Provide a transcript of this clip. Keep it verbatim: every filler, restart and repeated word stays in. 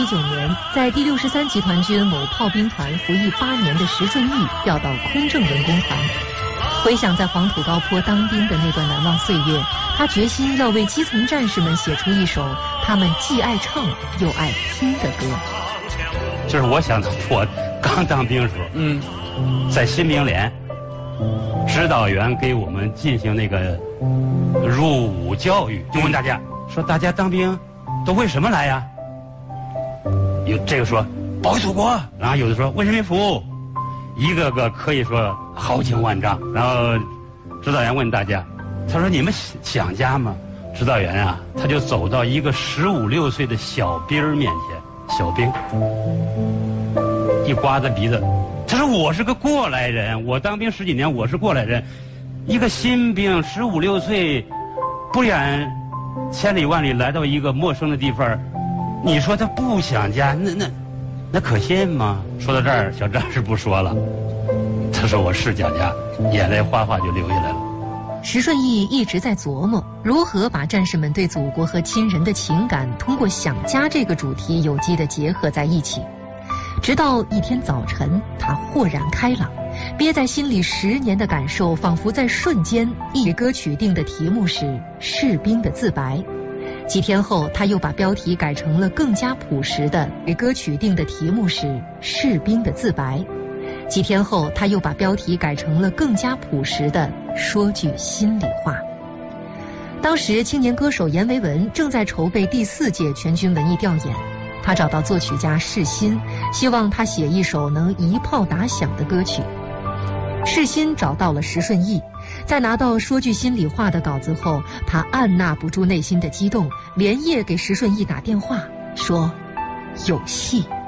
一九年，在第六十三集团军某炮兵团服役八年的石顺义调到空政文工团。回想在黄土高坡当兵的那段难忘岁月，他决心要为基层战士们写出一首他们既爱唱又爱听的歌。 就是我想我刚当兵时候，嗯，在新兵连，指导员给我们进行那个入伍教育，就问大家说：“大家当兵都为什么来呀？”有这个说保卫祖国，然后有的说为人民服务，一个个可以说豪情万丈。然后指导员问大家，他说：“你们想家吗？”指导员啊，他就走到一个十五六岁的小兵面前，小兵一刮着鼻子，他说：“我是个过来人，我当兵十几年，我是过来人。一个新兵十五六岁，不远千里万里来到一个陌生的地方。”你说他不想家，那那那可信吗？说到这儿，小战士不说了，他说我是想家，眼泪哗哗就流下来了。 石顺义一直在琢磨如何把战士们对祖国和亲人的情感通过想家这个主题有机地结合在一起。直到一天早晨，他豁然开朗，憋在心里十年的感受仿佛在瞬间。一歌曲定的题目是《士兵的自白》。几天后，他又把标题改成了更加朴实的，给歌曲定的题目是《士兵的自白》。几天后，他又把标题改成了更加朴实的《说句心里话》。当时，青年歌手阎维文正在筹备第四届全军文艺调研，他找到作曲家世新，希望他写一首能一炮打响的歌曲。世新找到了石顺义，在拿到说句心里话的稿子后，他按捺不住内心的激动，连夜给石顺义打电话说有戏。